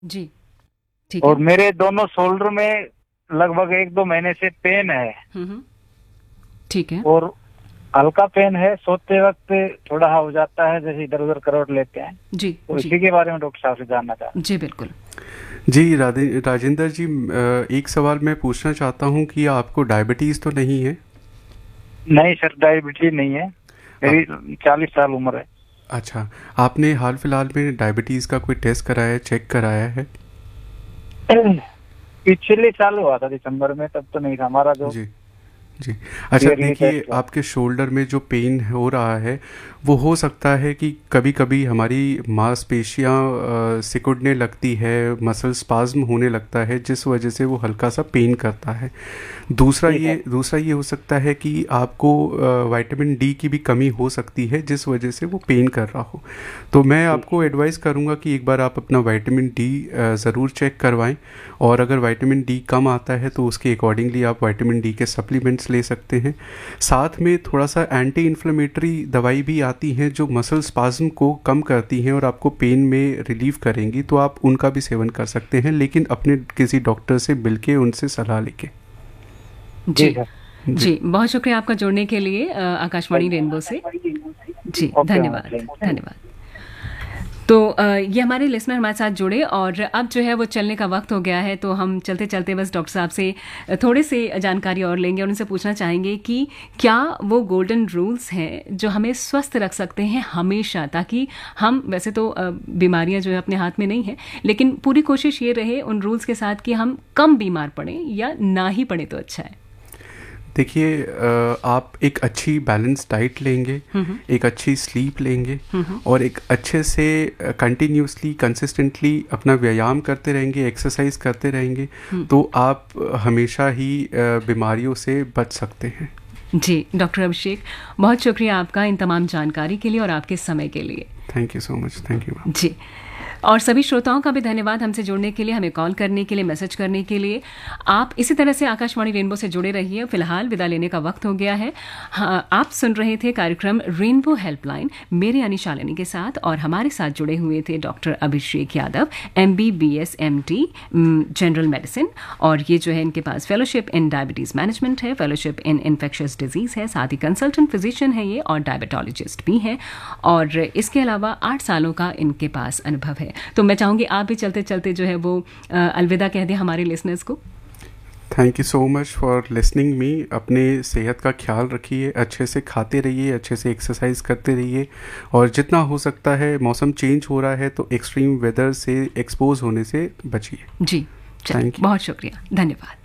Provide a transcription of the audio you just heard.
जी, ठीक है। और मेरे दोनों शोल्डर में लगभग 1-2 महीने से पेन है। ठीक है। और हल्का पेन है, सोते वक्त थोड़ा हो जाता है, जैसे इधर उधर करवट लेते हैं। जी तो जी इसी के बारे में डॉक्टर साहब से जानना चाहता जी, बिल्कुल। जी राजेंद्र जी, एक सवाल मैं पूछना चाहता हूँ कि आपको डायबिटीज़ तो नहीं है? हूं। नहीं सर, डायबिटीज नहीं है, मेरी 40 साल उम्र है। अच्छा, आपने हाल फिलहाल में डायबिटीज़ का कोई टेस्ट कराया है, चेक कराया है? पिछले साल हुआ था दिसंबर में, तब तो नहीं था हमारा जो जी जी। अच्छा, ईयरली देखिए, टेस्ट है। आपके शोल्डर में जो पेन हो रहा है वो हो सकता है कि कभी कभी हमारी मांसपेशियां सिकुड़ने लगती है, मसल स्पाज्म होने लगता है, जिस वजह से वो हल्का सा पेन करता है। ठीक है। दूसरा ये हो सकता है कि आपको विटामिन डी की भी कमी हो सकती है, जिस वजह से वो पेन कर रहा हो। तो मैं ठीक आपको एडवाइस करूँगा कि एक बार आप अपना विटामिन डी ज़रूर चेक करवाएं। और अगर विटामिन डी कम आता है तो उसके अकॉर्डिंगली आप विटामिन डी के सप्लीमेंट्स ले सकते हैं। साथ में थोड़ा सा एंटी इन्फ्लेमेटरी दवाई भी आती हैं जो मसल स्पाज्म को कम करती हैं और आपको पेन में रिलीफ करेंगी, तो आप उनका भी सेवन कर सकते हैं, लेकिन अपने किसी डॉक्टर से मिल के उनसे सलाह लेके। जी है। जी। जी, बहुत शुक्रिया आपका जुड़ने के लिए आकाशवाणी रेनबो से। जी, ओके मैम, धन्यवाद, धन्यवाद। तो ये हमारे लिसनर हमारे साथ जुड़े और अब जो है वो चलने का वक्त हो गया है, तो हम चलते चलते बस डॉक्टर साहब से थोड़े से जानकारी और लेंगे और उनसे पूछना चाहेंगे कि क्या वो गोल्डन रूल्स हैं जो हमें स्वस्थ रख सकते हैं हमेशा, ताकि हम, वैसे तो बीमारियां जो है अपने हाथ में नहीं है, लेकिन पूरी कोशिश ये रहे उन रूल्स के साथ कि हम कम बीमार पड़ें या ना ही पड़े तो अच्छा है। देखिए, आप एक अच्छी बैलेंस डाइट लेंगे, एक अच्छी स्लीप लेंगे और एक अच्छे से कंटिन्यूसली कंसिस्टेंटली अपना व्यायाम करते रहेंगे, एक्सरसाइज करते रहेंगे, तो आप हमेशा ही बीमारियों से बच सकते हैं। जी डॉक्टर अभिषेक, बहुत शुक्रिया आपका इन तमाम जानकारी के लिए और आपके समय के लिए। Thank you so much. Thank you ma'am. जी, और सभी श्रोताओं का भी धन्यवाद हमसे जुड़ने के लिए, हमें कॉल करने के लिए, मैसेज करने के लिए। आप इसी तरह से आकाशवाणी रेनबो से जुड़े रहिए। फिलहाल विदा लेने का वक्त हो गया है। हाँ, आप सुन रहे थे कार्यक्रम रेनबो हेल्पलाइन मेरे यानी शालिनी के साथ, और हमारे साथ जुड़े हुए थे doctor Abhishek Yadav, MBBS MD general medicine, और ये जो है इनके पास फेलोशिप इन डायबिटीज़ मैनेजमेंट है, फेलोशिप इन इन्फेक्शियस डिजीज़ है, साथ ही कंसल्टेंट फिजिशियन है ये और डायबिटोलॉजिस्ट भी हैं, और इसके अलावा 8 सालों का इनके पास अनुभव है। तो मैं चाहूँगी आप भी चलते चलते जो है वो अलविदा कह दें हमारे लिसनर्स को। Thank you so much for listening me. अपने सेहत का ख्याल रखिए, अच्छे से खाते रहिए, अच्छे से एक्सरसाइज करते रहिए, और जितना हो सकता है, मौसम चेंज हो रहा है तो एक्सट्रीम वेदर से एक्सपोज होने से बचिए। जी, थैंक यू। बहुत शुक्रिया, धन्यवाद।